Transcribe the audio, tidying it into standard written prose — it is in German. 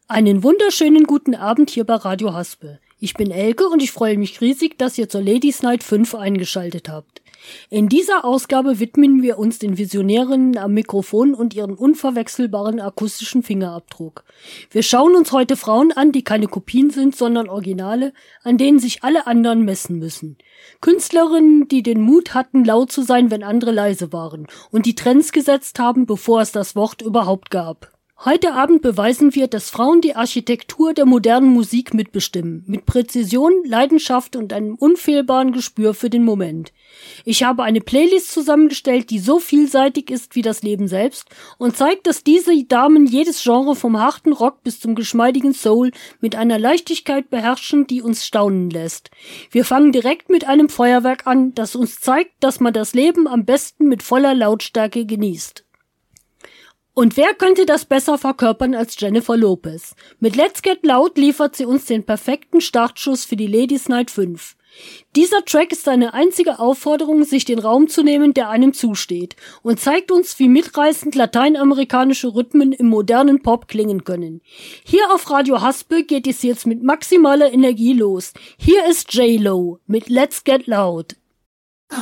Einen wunderschönen guten Abend hier bei Radio Haspel. Ich bin Elke und ich freue mich riesig, dass ihr zur Ladies Night 5 eingeschaltet habt. In dieser Ausgabe widmen wir uns den Visionärinnen am Mikrofon und ihren unverwechselbaren akustischen Fingerabdruck. Wir schauen uns heute Frauen an, die keine Kopien sind, sondern Originale, an denen sich alle anderen messen müssen. Künstlerinnen, die den Mut hatten, laut zu sein, wenn andere leise waren und die Trends gesetzt haben, bevor es das Wort überhaupt gab. Heute Abend beweisen wir, dass Frauen die Architektur der modernen Musik mitbestimmen, mit Präzision, Leidenschaft und einem unfehlbaren Gespür für den Moment. Ich habe eine Playlist zusammengestellt, die so vielseitig ist wie das Leben selbst und zeigt, dass diese Damen jedes Genre vom harten Rock bis zum geschmeidigen Soul mit einer Leichtigkeit beherrschen, die uns staunen lässt. Wir fangen direkt mit einem Feuerwerk an, das uns zeigt, dass man das Leben am besten mit voller Lautstärke genießt. Und wer könnte das besser verkörpern als Jennifer Lopez? Mit Let's Get Loud liefert sie uns den perfekten Startschuss für die Ladies Night 5. Dieser Track ist eine einzige Aufforderung, sich den Raum zu nehmen, der einem zusteht, und zeigt uns, wie mitreißend lateinamerikanische Rhythmen im modernen Pop klingen können. Hier auf Radio Haspel geht es jetzt mit maximaler Energie los. Hier ist J-Lo mit Let's Get Loud.